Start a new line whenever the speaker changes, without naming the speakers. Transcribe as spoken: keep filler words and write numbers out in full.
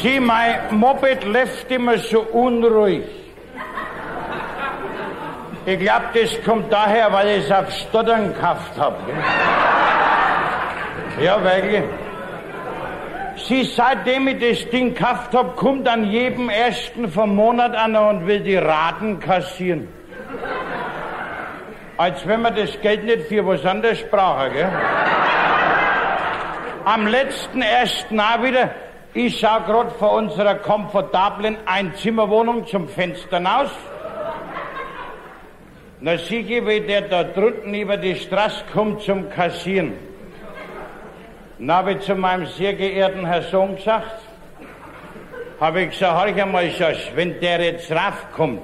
Sieh, mein Moped läuft immer so unruhig. Ich glaub, das kommt daher, weil ich es auf Stottern gekauft hab. Ja, wirklich. Sie, seitdem ich das Ding gekauft hab, kommt an jedem ersten vom Monat einer und will die Raten kassieren. Als wenn man das Geld nicht für was anderes brauchen, gell? Am letzten ersten auch wieder, ich schau grad von unserer komfortablen Einzimmerwohnung zum Fenster raus. Na sieh ich, wie der da drunten über die Straße kommt zum Kassieren. Na, hab ich zu meinem sehr geehrten Herrn Sohn gesagt, hab ich gesagt, hör ich einmal, Schorsch, wenn der jetzt raufkommt,